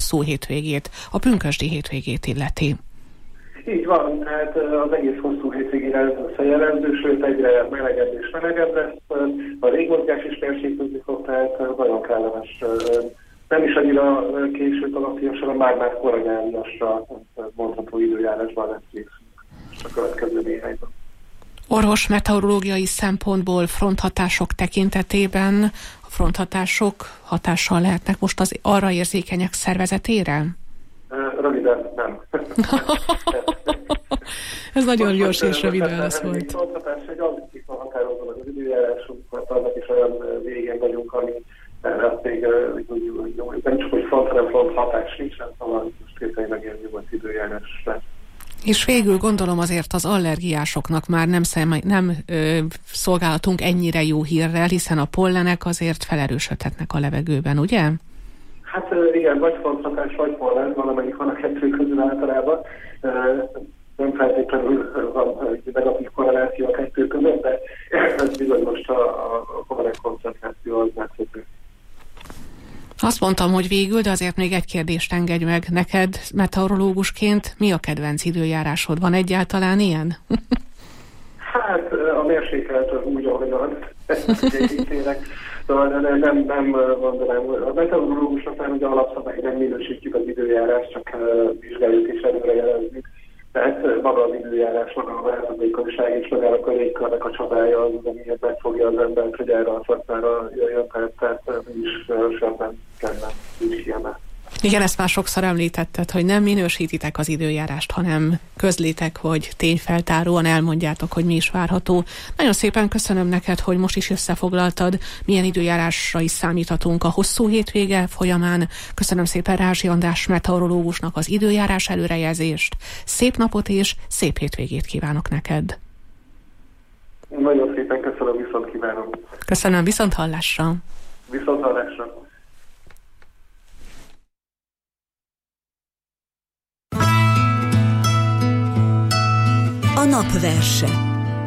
hosszú hétvégét, a pünkösdi hétvégét illeti. Így van, tehát az egész hosszú hétvégére ez összejellemző, sőt egyre melegebb és melegebb lesz. A légmozgás is mérséklődni fog, tehát nagyon kellemes. Nem is annyira késő tavaszias, hanem már koragáriasra mondható időjárásban lesz készülünk a következő néhányban. Orvos, meteorológiai szempontból fronthatások tekintetében a fronthatások hatással lehetnek most az arra érzékenyek szervezetére? Röviden nem. Ez nagyon gyors és rövid válasz volt. Egy fronthatás, egy addig van határozva az időjárásunk, mert annak is olyan végén vagyunk, ami hát még nem csak hogy front, hanem front hatás nincsen, szóval most képzelni meg ilyen nyugodt időjárás lesz. És végül gondolom azért az allergiásoknak már nem szolgálhatunk ennyire jó hírrel, hiszen a pollenek azért felerősödhetnek a levegőben, ugye? Hát igen, vagy fronthatás, vagy pollen, valamelyik van a kettő közül általában. Nem feltétlenül van egy negatív korreláció a kettő között, de ez bizony most a pollen koncentráció az látszik. Azt mondtam, hogy végül, de azért még egy kérdést engedj meg neked, meteorológusként. Mi a kedvenc időjárásod? Van egyáltalán ilyen? Hát a mérsékelt az úgy, ahogy van. Szóval nem mondanám. A meteorológusoknál ugye alapszabály nem minősítjük az időjárást, csak vizsgáljuk és előre jelezzük. Tehát maga az időjárás, maga a változékonyság és magának a légkörnek a csapája az, amiért megfogja az embert, hogy erre a szakmára jöjjön, tehát is sem kellene, is kiemel. Igen, ezt már sokszor említetted, hogy nem minősítitek az időjárást, hanem közlitek, hogy tényfeltáróan elmondjátok, hogy mi is várható. Nagyon szépen köszönöm neked, hogy most is összefoglaltad, milyen időjárásra is számíthatunk a hosszú hétvége folyamán. Köszönöm szépen Rázsi András meteorológusnak az időjárás előrejelzést. Szép napot és szép hétvégét kívánok neked. Nagyon szépen köszönöm, viszont kívánom. Köszönöm, viszont hallásra. Viszont hallásra. A napverse.